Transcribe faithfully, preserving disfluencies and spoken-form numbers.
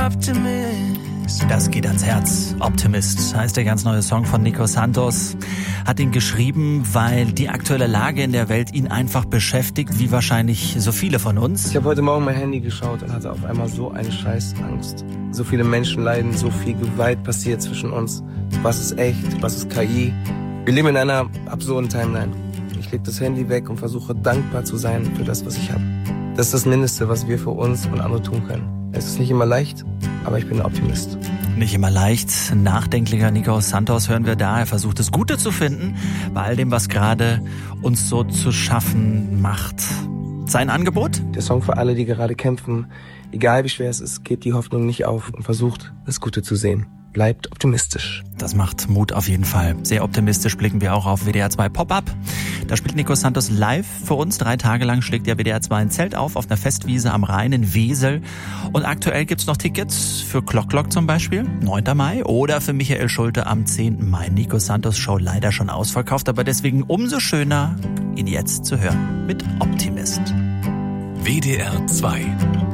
Optimist. Das geht ans Herz. Optimist heißt der ganz neue Song von Nico Santos. Hat ihn geschrieben, weil die aktuelle Lage in der Welt ihn einfach beschäftigt, wie wahrscheinlich so viele von uns. Ich habe heute Morgen mein Handy geschaut und hatte auf einmal so eine Scheißangst. So viele Menschen leiden, so viel Gewalt passiert zwischen uns. Was ist echt, was ist K I? Wir leben in einer absurden Timeline. Ich lege das Handy weg und versuche dankbar zu sein für das, was ich habe. Das ist das Mindeste, was wir für uns und andere tun können. Es ist nicht immer leicht, aber ich bin ein Optimist. Nicht immer leicht. Nachdenklicher Nico Santos hören wir da. Er versucht das Gute zu finden bei all dem, was gerade uns so zu schaffen macht. Sein Angebot? Der Song für alle, die gerade kämpfen. Egal wie schwer es ist, gebt die Hoffnung nicht auf und versucht, das Gute zu sehen. Bleibt optimistisch. Das macht Mut auf jeden Fall. Sehr optimistisch blicken wir auch auf W D R zwei Pop-Up. Da spielt Nico Santos live für uns. Drei Tage lang schlägt der W D R zwei ein Zelt auf, auf einer Festwiese am Rhein in Wesel. Und aktuell gibt's noch Tickets für Clock Clock zum Beispiel, neunten Mai. Oder für Michael Schulte am zehnten Mai. Nico Santos Show leider schon ausverkauft, aber deswegen umso schöner, ihn jetzt zu hören mit Optimist. W D R zwei